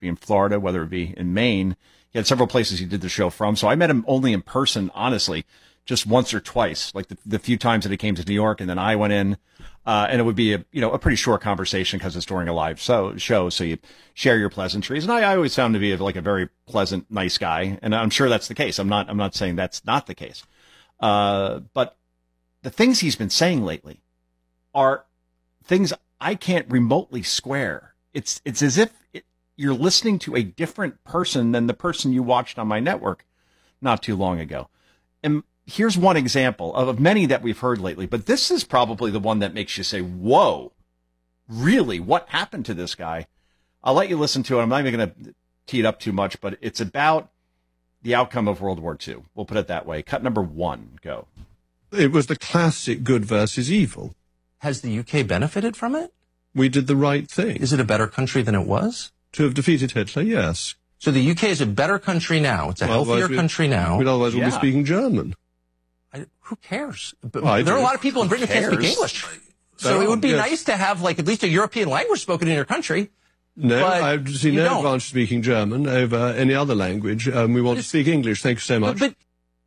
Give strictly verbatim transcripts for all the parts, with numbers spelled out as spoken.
be in Florida, whether it be in Maine. He had several places he did the show from. So I met him only in person, honestly, just once or twice, like the, the few times that he came to New York, and then I went in, uh, and it would be a, you know, a pretty short conversation because it's during a live so, show. So you share your pleasantries. And I, I always found him to be like a very pleasant, nice guy. And I'm sure that's the case. I'm not, I'm not saying that's not the case. Uh, but the things he's been saying lately are things I can't remotely square. It's, it's as if it, you're listening to a different person than the person you watched on my network not too long ago. And here's one example of many that we've heard lately, but this is probably the one that makes you say, whoa, really? What happened to this guy? I'll let you listen to it. I'm not even going to tee it up too much, but it's about the outcome of World War Two. We'll put it that way. Cut number one, go. It was the classic good versus evil. Has the U K benefited from it? We did the right thing. Is it a better country than it was? To have defeated Hitler, yes. So the U K is a better country now. It's a well, healthier we, country now. We'd otherwise yeah. we'll be speaking German. I, who cares? But well, there are do. a lot of people in Britain who can't speak English. So no, it would be yes. nice to have like at least a European language spoken in your country. No, I've seen no don't. advantage speaking German over any other language. Um, we want to speak English. Thank you so much. But,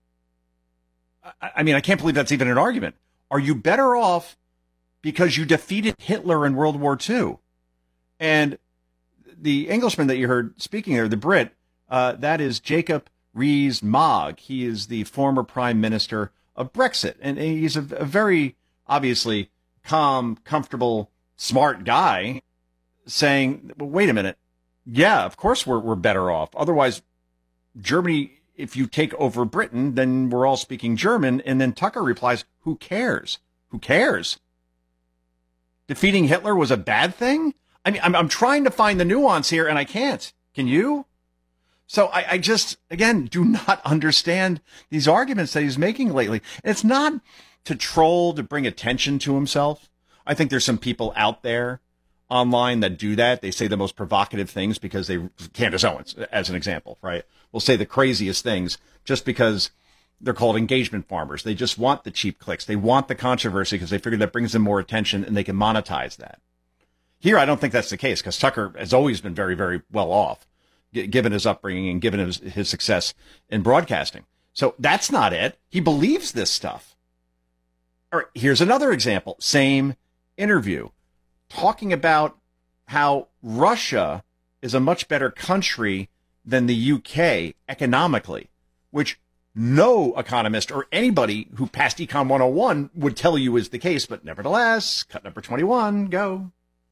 but I mean, I can't believe that's even an argument. Are you better off because you defeated Hitler in World War Two? And the Englishman that you heard speaking there, the Brit, uh, that is Jacob Rees-Mogg. He is the former prime minister of Brexit. And he's a, a very obviously calm, comfortable, smart guy saying, well, wait a minute. Yeah, of course we're, we're better off. Otherwise, Germany, if you take over Britain, then we're all speaking German. And then Tucker replies, who cares? Who cares? Defeating Hitler was a bad thing? I mean, I'm, I'm trying to find the nuance here, and I can't. Can you? So I, I just, again, do not understand these arguments that he's making lately. And it's not to troll, to bring attention to himself. I think there's some people out there online that do that. They say the most provocative things because they, Candace Owens, as an example, right, will say the craziest things just because they're called engagement farmers. They just want the cheap clicks. They want the controversy because they figure that brings them more attention and they can monetize that. Here, I don't think that's the case because Tucker has always been very, very well off, g- given his upbringing and given his, his success in broadcasting. So that's not it. He believes this stuff. All right, here's another example. Same interview, talking about how Russia is a much better country than the U K economically, which no economist or anybody who passed Econ one oh one would tell you is the case. But nevertheless, cut number twenty-one, go.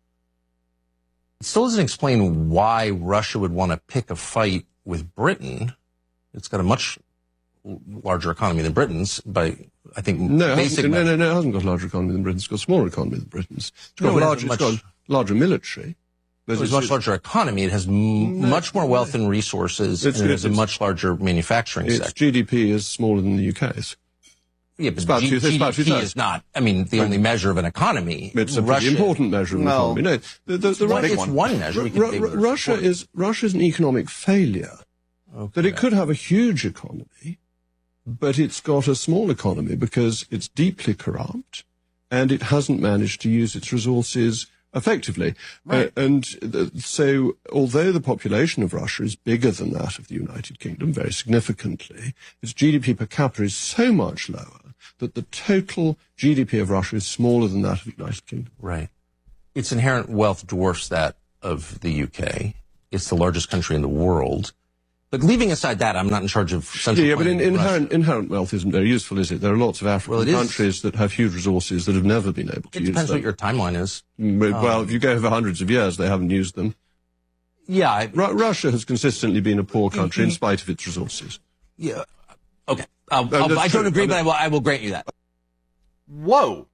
It still doesn't explain why Russia would want to pick a fight with Britain. It's got a much larger economy than Britain's, by I think no, basic no, no, no, it hasn't got a larger economy than Britain's. It's got a smaller economy than Britain's. It's got, no, a larger, it it's got a larger military. But it's a much larger economy. It has m- no, much more wealth and resources, and it has a much larger manufacturing its sector. Its G D P is smaller than the U K's. Yeah, but G- two, G D P is not, I mean, the only measure of an economy. It's a Russia, pretty important measure of an well, economy. No, the, the, the well, Russia, it's one, one measure. We can R- R- Russia is Russia is an economic failure. Okay. That it could have a huge economy, but it's got a small economy because it's deeply corrupt and it hasn't managed to use its resources effectively. Right. Uh, and th- so, although the population of Russia is bigger than that of the United Kingdom, very significantly, its G D P per capita is so much lower that the total G D P of Russia is smaller than that of the United Kingdom. Right. Its inherent wealth dwarfs that of the U K. It's the largest country in the world. But leaving aside that, I'm not in charge of central Yeah, but in, planning in inherent, inherent wealth isn't very useful, is it? There are lots of African Well, it is. countries that have huge resources that have never been able to It use depends them. what your timeline is. But, well, Um, if you go over hundreds of years, they haven't used them. Yeah. I, Ru- Russia has consistently been a poor country in spite of its resources. yeah. Okay. I'll, No, I'll, that's I don't true. agree, I but I mean- will, I will grant you that. Whoa.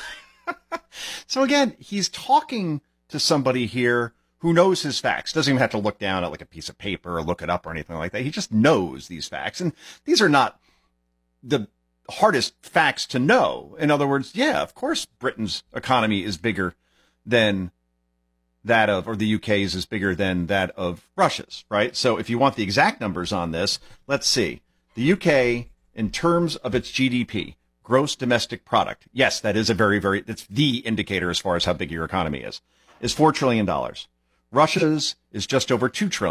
So again, he's talking to somebody here who knows his facts, doesn't even have to look down at like a piece of paper or look it up or anything like that. He just knows these facts. And these are not the hardest facts to know. In other words, yeah, of course, Britain's economy is bigger than that of, or the U K's is bigger than that of Russia's, right? So if you want the exact numbers on this, let's see. The U K, in terms of its G D P, gross domestic product, yes, that is a very, very, that's the indicator as far as how big your economy is, is four trillion dollars. Russia's is just over two trillion